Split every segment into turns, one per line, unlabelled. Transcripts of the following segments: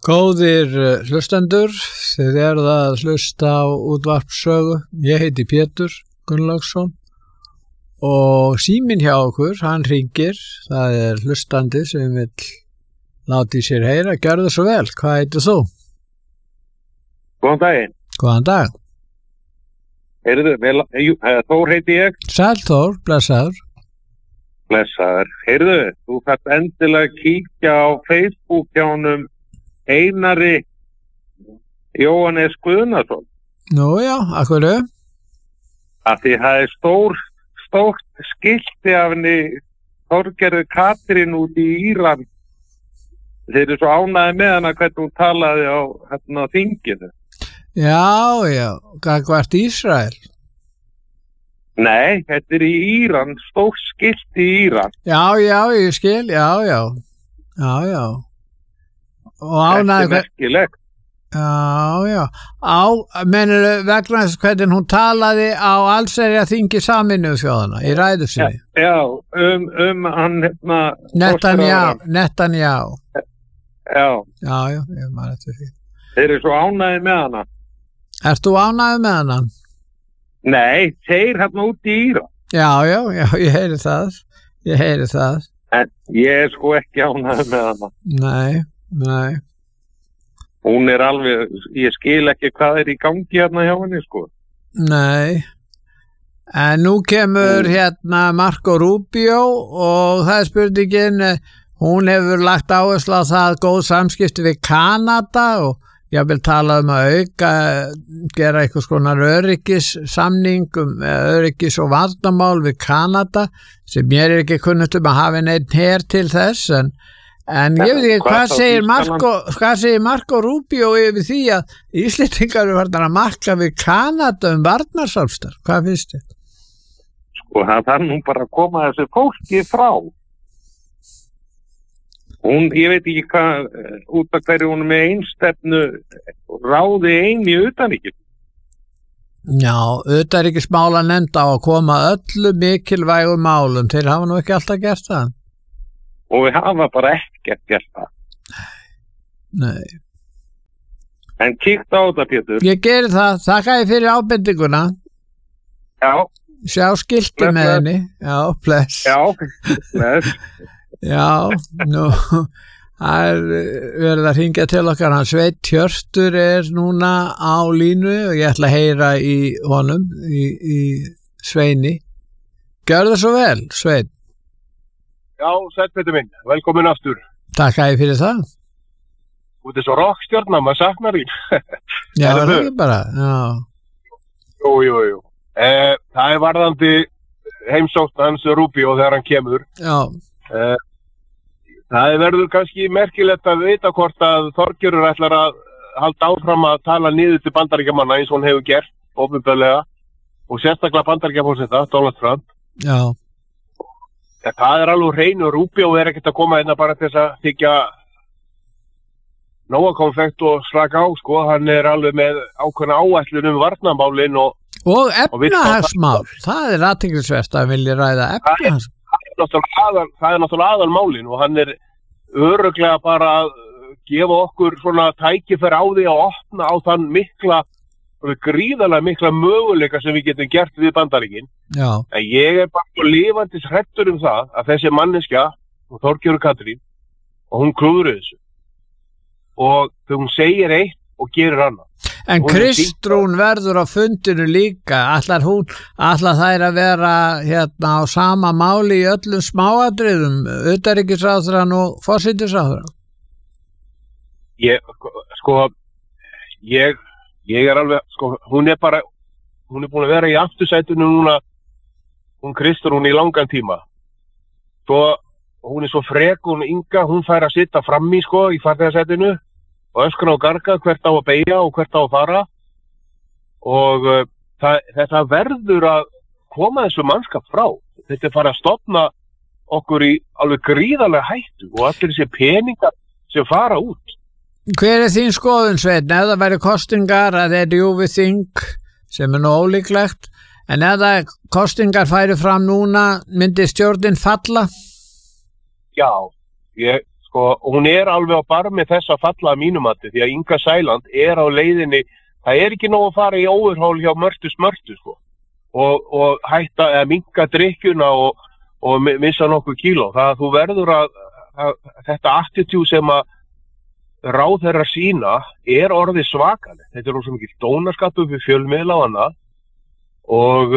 Góðir hlustendur, þið eruð að hlusta á útvarpssögu. Ég heiti Pétur Gunnlaugsson og síminn hjá okkur, hann hringir. Það er hlustandi sem vill láta í sér heyra. Gjörðu svo vel, hvað heitir þú?
Góðan daginn.
Góðan dag.
Heyrðu, Þór heiti ég.
Sæll Þór, blessaður.
Blessaður. Heyrðu, þú þarft endilega að kíkja á Facebook hjá honum Einari Jóhannes Guðnason.
Nú já, akkurru?
Af því það er stórt skilti af henni Þorgerði Katrín út í Íran. Þeir eru svo ánægði með hana hvernig hún talaði á þinginu.
Já, gagvart Ísrael.
Nei, þetta er í Íran, stórt skilti í Íran.
Já, ég skil, já. Og ánægði...
Þetta er merkilegt.
Já. Mennur vegna þess hvernig hún talaði á allsherja þingi Sameinuðu þjóðanna í ræðu sinni.
Já, hann
Netanyahu.
Já,
ég man eftir því.
Þeir eru svo ánægði með hana.
Ert þú ánægði með hana?
Nei, þeir út í Íran.
Já, ég heyri það.
En ég er sko ekki ánægði með hana.
Nei.
Hún er alveg, ég skil ekki hvað er í gangi hérna hjá henni, sko.
Nei. En nú kemur Marco Rubio og það er spurningin, hún hefur lagt áherslu á það góð samskipti við Kanada og ég vil tala að gera eitthvað skonar öryggissamning öryggis og varnarmál við Kanada sem ég er ekki kunnugt að hafa neitt her til þess en ég veit ekki hvað segir Marco Rubio yfir því að Íslendingar eru farnir að marka við Kanada varnarsamstarf. Hvað finnst þér?
Sko, það þarf nú bara að koma þessu fólki frá. Ég veit ekki hvað, út af hverju hún með einstefnu ráði eini utanríkis.
Já, utanríkismála nefnd á að koma öllu mikilvægum málum. Þeir hafa nú ekki alltaf gert það.
Og við hafa bara ekkert gert það.
Nei.
En kíkt á þetta, Pétur.
Ég geri það. Þakka ég fyrir ábendinguna.
Já.
Sjá skilti með henni. Já, bless. Já, nú það er verið að hringja til okkar. Hann Sveinn Hjörtur er núna á línu og ég ætla að heyra í honum, í Sveini. Gjörðu svo vel, Sveinn.
Já, sæll Pétur minn, velkomin aftur.
Takk að ég fyrir það.
Þú ert svo rockstjörna, maður saknar þín.
Já, það er ekki bara, já.
Jú. Það er varðandi heimsókn hans Rubio þegar hann kemur.
Já.
Það verður kannski merkilegt að vita hvort að Þorgerður ætlar að halda áfram að tala niður til Bandaríkjamanna eins og hún hefur gert, opinberlega, og sérstaklega Bandaríkjaforseta, Donald Trump.
Já.
Það er alveg hreinu, Rubio er ekkert að koma hérna bara til þess að þykja nóga konfekt og slaka á, sko. Hann er alveg með ákveðna áætlun varnarmálin
og efnahagsmál. Það er athyglisvert að vilja ræða efnahagsmál.
Það er náttúrulega aðalmálin og hann er örugglega bara að gefa okkur svona tækifæri á því að opna á þann gríðarlega mikla möguleika sem við getum gert við Bandaríkin.
Já. En
ég er bara lifandis hræddur það að þessi manneskja, Þorgerður Katrín, og hún klúðrar þessu. Og þegar hún segir eitt og gerir annað.
En Kristrún verður á fundinu líka. Ætlar þær að vera á sama máli í öllum smáatriðum, utanríkisráðherrann og forsætisráðherrann?
Ég er alveg, hún er búin að vera í aftursætinu núna, hún Kristrún í langan tíma. Hún er svo frek, hún fær að sitta fram í farþegasætinu og öskra og garga hvert á að beygja og hvert á að fara og þetta verður að koma þessu mannskap frá. Þetta er farið að stofna okkur í alveg gríðarlega hættu og allir þessi peningar sem fara út.
Hver er þín skoðun, Sveinn? Ef það væri kostingar að við þing sem er nú ólíklegt, en ef það kostingar færi fram núna, myndi stjórnin falla?
Já, sko, hún alveg á barmi þess að falla að mínumati því að Inga Sæland á leiðinni, það ekki nóg að fara í overhaul hjá Mörtu Smörtu sko og hætta eða minnka drykkjuna og missa nokkuð kíló. Það þú verður að þetta attitude sem að ráðherrar sína orðið svakalegt. Þetta rosa mikil dónaskapur fyrir fjölmiðla og annað og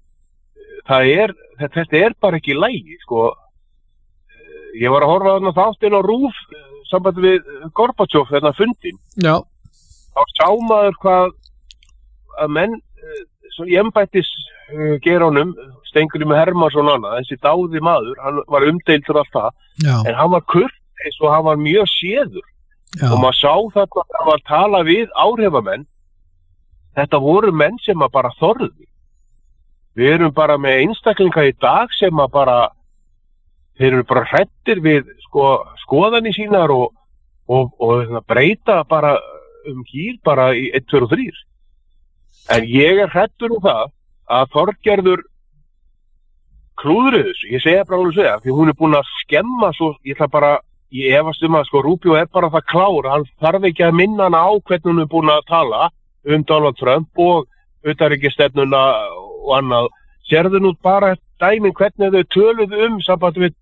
þetta bara ekki í lagi sko. Ég var að horfa þarna þáttinn á RÚV sambandi við Gorbatsjov þarna fundin.
Já.
Þá sá maður hvað að menn í embættis geiránum Steingrímur Hermannsson annað, þessi dáði maður, hann var umdeildur allt það,
já. En
hann var kurteis og hann var mjög séður.
Já.
Og maður sá þarna að hann var að tala við áhrifamenn. Þetta voru menn sem að bara þorðu. Við erum bara með einstaklinga í dag sem að bara þeir eru bara hræddir við skoðanir sínar og breyta bara gír bara í 1, 2 og 3. En ég hræddur það að Þorgerður klúðrið þessu, ég segja bara alveg segja, því hún búin að skemma svo, ég efast að Rubio bara það klár, hann þarf ekki að minna hana á hvernig hún búin að tala Donald Trump og utanríkisstefnuna og annað. Sérðu nú bara dæmin hvernig þau töluðu samband við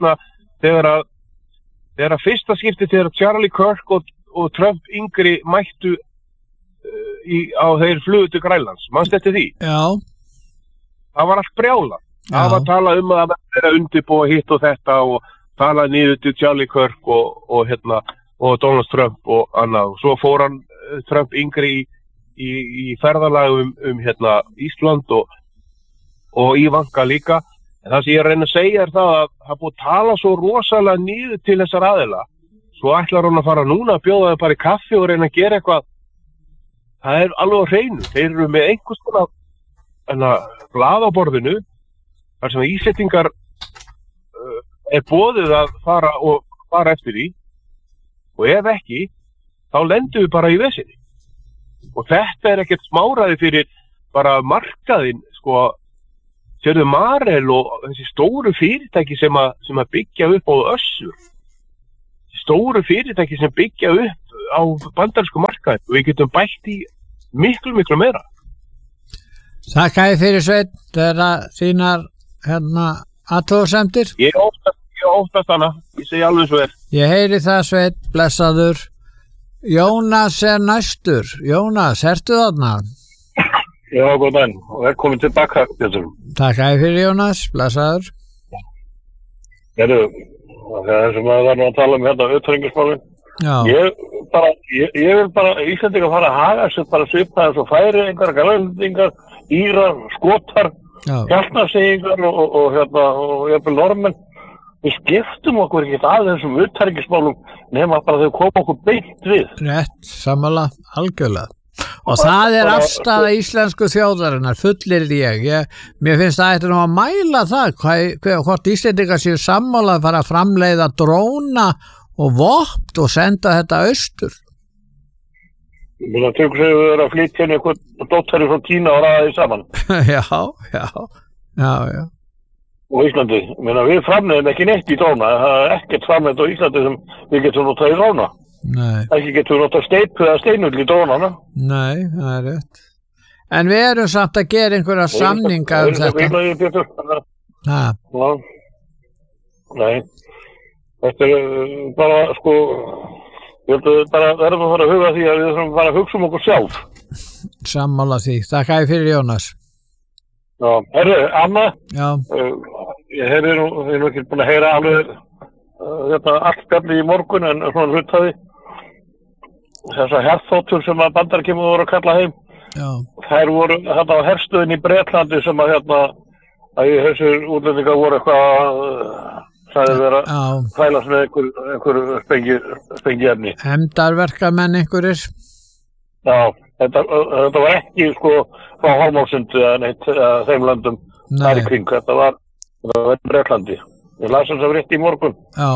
þegar að fyrsta skipti þegar Charlie Kirk og Trump yngri mættu á þeir flugu til Grænlands. Manstu eftir því?
Já.
Það var allt brjála. Það var að tala að það vera undirbúa hitt og þetta og tala niður til Charlie Kirk og Donald Trump og annað. Svo fór hann Trump yngri í ferðalagum Ísland og Ívanka líka. En það sem ég reyna að segja það að það búið að tala svo rosalega niður til þessar aðila. Svo ætlar hún að fara núna að bjóða þau bara í kaffi og reyna að gera eitthvað. Það alveg á hreinu. Þeir eru með einhvers konar blað á borðinu þar sem Íslendingar boðið að fara eftir því og ef ekki, þá lendum við bara í vesinni. Og þetta ekkert smáraði fyrir bara markaðinn, sérðu Marel og þessi stóru fyrirtæki sem að byggja upp á Össur. Stóru fyrirtæki sem byggja upp á bandarísku markaði og við getum bætt í miklu, miklu meira.
Þakka þér fyrir Sveinn, þeirra þínar athugasemdir.
Ég óttast hana, ég segi alveg svo
Ég heyri það Sveinn, blessaður. Jónas næstur. Jónas, ertu þarna?
Já, góð daginn og velkomin tilbaka, Björnsson.
Takk fyrir Jónas, blessaður.
Það sem maður var nú að tala utanríkismálin.
Já.
Ég vil bara Íslendingar fara að haga sér bara svipaðir svo Færeyingar, Grænlendingar, Írar, Skotar, Hjaltnarsegingar og jafnvel Norðmenn. Við skiptum okkur ekki að þessum utanríkismálum nema bara þau koma okkur beint við.
Rétt, sammála, algjörlega. Og það afstaða íslensku þjóðarinnar, fullir mér finnst það ætti nú að mæla það hvort Íslendingar séu sammála að fara að framleiða dróna og vopn og senda þetta austur.
Það tökur sig að vera að flytja einhvern dóttari frá Kína og ræða því saman.
Já.
Og Íslandi, við framleiðum ekki neitt í dróna, það ekkert framleitt á Íslandi sem við getum notað í dróna.
Nei.
Ekki getur notað steipu eða steinull í drónana.
Nei, það rétt. En við erum samt að gera einhverja samninga þetta.
Nei. Þetta bara, við verðum að fara að huga því að við þurfum bara að hugsa okkur sjálf.
Sammála því. Þakka þér fyrir Jónas.
Já, Anna.
Já.
Ég er nú ekki búin að heyra alveg allt spjalli í morgun en svona hlutaði. Þessar herþotur sem að Bandaríkjamenn voru að kalla heim.
Já.
Þær voru á herstöðin í Bretlandi sem að þessir útlendingar voru eitthvað sagði vera fælast með einhver sprengiefni.
Hefndarverkamenn einhverjir?
Já, þetta var ekki frá Hólmálsund eða neitt þeim löndum þar í kring. Þetta var í Bretlandi. Ég las þess að rétt í morgun.
Já.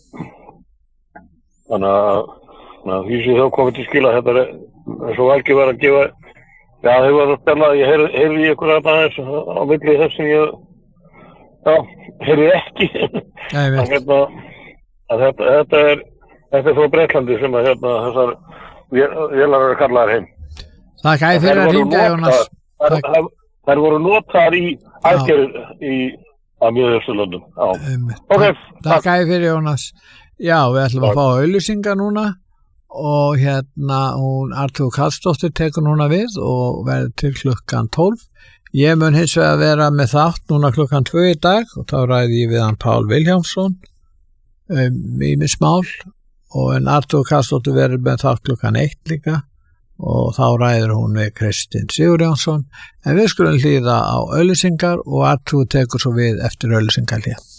Þannig að því sem þá komið til skila þetta svo Valgi var að gefa þeir var að spjalla ég heyrði í ykkur aðeins á milli þess sem ég heyrði ekki að þetta er frá Bretlandi sem að þessar vélar eru kallaðar heim.
Takk æði fyrir að hringja, Jónas.
Þær voru notaðar í aðgerðir á Miðausturlöndum.
Takk æði fyrir, Jónas. Já, við ætlum að fá auglýsingar núna og hún Artur Karlsdóttir tekur núna við og verður til klukkan 12. Ég mun hins vegar að vera með þátt núna klukkan 2 í dag og þá ræði ég við hann Pál Vilhjálmsson ýmismál og en Artur Karlsdóttir verður með þátt klukkan 1 líka og þá ræðir hún við Kristinn Sigurjónsson en við skulum hlýða á auglýsingar og Artur tekur svo við eftir auglýsingar hér.